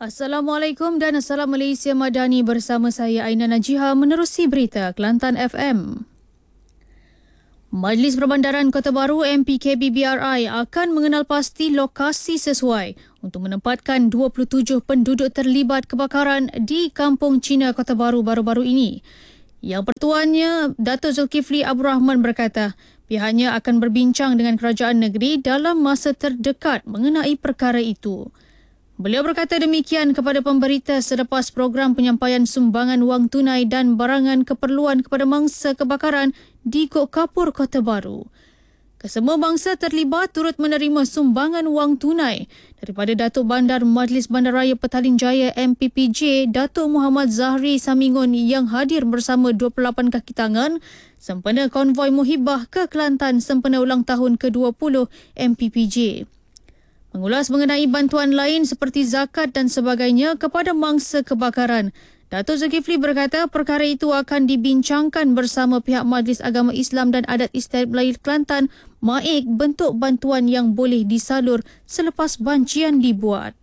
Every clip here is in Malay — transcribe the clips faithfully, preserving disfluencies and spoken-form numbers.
Assalamualaikum dan Assalam Malaysia Madani, bersama saya Aina Najiha menerusi berita Kelantan F M. Majlis Perbandaran Kota Baru M P K B B R I akan mengenal pasti lokasi sesuai untuk menempatkan dua puluh tujuh penduduk terlibat kebakaran di Kampung Cina Kota Baru baru-baru ini. Yang Pertuannya, Dato' Zulkifli Abdul Rahman berkata, pihaknya akan berbincang dengan kerajaan negeri dalam masa terdekat mengenai perkara itu. Beliau berkata demikian kepada pemberita selepas program penyampaian sumbangan wang tunai dan barangan keperluan kepada mangsa kebakaran di Kok Kapur Kota Baru. Kesemua bangsa terlibat turut menerima sumbangan wang tunai daripada Datuk Bandar Majlis Bandaraya Petaling Jaya M P P J Datuk Muhammad Zahri Samingun yang hadir bersama dua puluh lapan kaki tangan sempena konvoi Muhibah ke Kelantan sempena ulang tahun ke dua puluh M P P J. Mengulas mengenai bantuan lain seperti zakat dan sebagainya kepada mangsa kebakaran, Dato' Zulkifli berkata perkara itu akan dibincangkan bersama pihak Majlis Agama Islam dan Adat Istiadat Melayu Kelantan, M A I K, bentuk bantuan yang boleh disalur selepas bancian dibuat.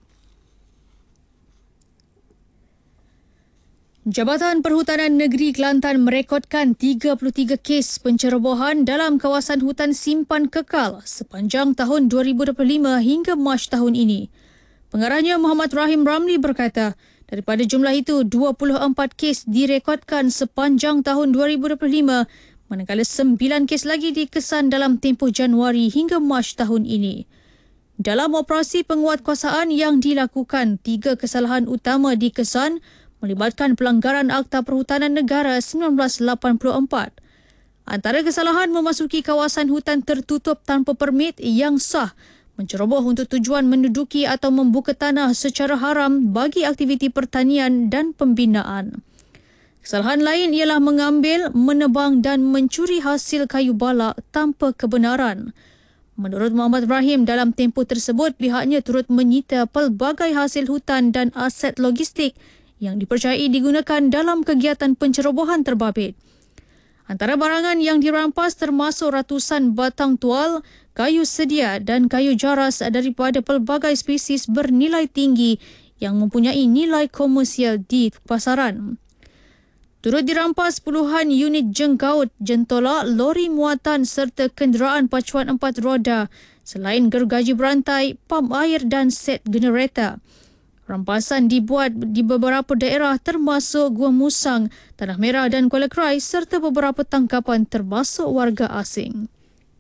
Jabatan Perhutanan Negeri Kelantan merekodkan tiga puluh tiga kes pencerobohan dalam kawasan hutan simpan kekal sepanjang tahun dua ribu dua puluh lima hingga Mac tahun ini. Pengarahnya Muhammad Rahim Ramli berkata, daripada jumlah itu, dua puluh empat kes direkodkan sepanjang tahun dua ribu dua puluh lima, manakala sembilan kes lagi dikesan dalam tempoh Januari hingga Mac tahun ini. Dalam operasi penguatkuasaan yang dilakukan, tiga kesalahan utama dikesan melibatkan pelanggaran Akta Perhutanan Negara seribu sembilan ratus lapan puluh empat. Antara kesalahan memasuki kawasan hutan tertutup tanpa permit yang sah, menceroboh untuk tujuan menduduki atau membuka tanah secara haram bagi aktiviti pertanian dan pembinaan. Kesalahan lain ialah mengambil, menebang dan mencuri hasil kayu balak tanpa kebenaran. Menurut Muhammad Rahim, dalam tempoh tersebut pihaknya turut menyita pelbagai hasil hutan dan aset logistik yang dipercayai digunakan dalam kegiatan pencerobohan terbabit. Antara barangan yang dirampas termasuk ratusan batang tual, kayu sedia dan kayu jaras daripada pelbagai spesies bernilai tinggi yang mempunyai nilai komersial di pasaran. Turut dirampas puluhan unit jengkaut, jentolak, lori muatan serta kenderaan pacuan empat roda selain gergaji berantai, pam air dan set generator. Rampasan dibuat di beberapa daerah termasuk Gua Musang, Tanah Merah dan Kuala Krai serta beberapa tangkapan termasuk warga asing.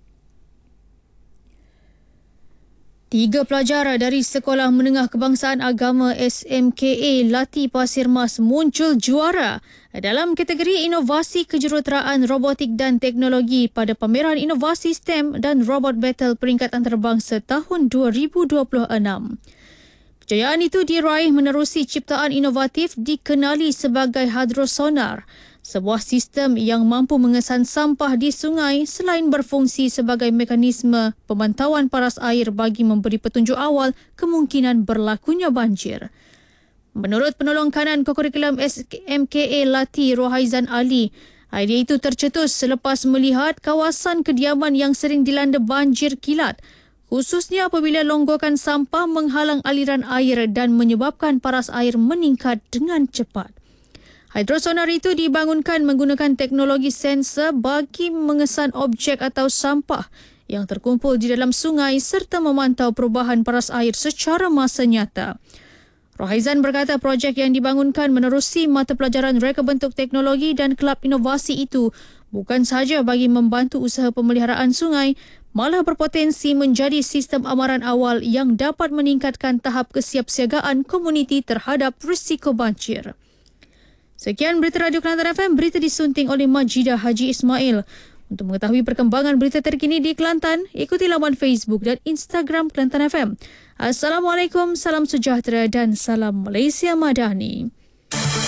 Tiga pelajar dari Sekolah Menengah Kebangsaan Agama S M K A Lati Pasir Mas muncul juara dalam kategori Inovasi Kejuruteraan Robotik dan Teknologi pada pameran Inovasi STEM dan Robot Battle peringkat antarabangsa tahun dua ribu dua puluh enam. Kejayaan itu diraih menerusi ciptaan inovatif dikenali sebagai Hydrosonar, sebuah sistem yang mampu mengesan sampah di sungai selain berfungsi sebagai mekanisme pemantauan paras air bagi memberi petunjuk awal kemungkinan berlakunya banjir. Menurut penolong kanan kokurikulum S M K A Lati Rohaizan Ali, idea itu tercetus selepas melihat kawasan kediaman yang sering dilanda banjir kilat, khususnya apabila longgokan sampah menghalang aliran air dan menyebabkan paras air meningkat dengan cepat. Hydrosonar itu dibangunkan menggunakan teknologi sensor bagi mengesan objek atau sampah yang terkumpul di dalam sungai serta memantau perubahan paras air secara masa nyata. Rohaizan berkata projek yang dibangunkan menerusi mata pelajaran reka bentuk teknologi dan kelab inovasi itu bukan sahaja bagi membantu usaha pemeliharaan sungai, malah berpotensi menjadi sistem amaran awal yang dapat meningkatkan tahap kesiapsiagaan komuniti terhadap risiko banjir. Sekian berita Radio Kelantan F M, berita disunting oleh Majidah Haji Ismail. Untuk mengetahui perkembangan berita terkini di Kelantan, ikuti laman Facebook dan Instagram Kelantan F M. Assalamualaikum, salam sejahtera dan salam Malaysia Madani.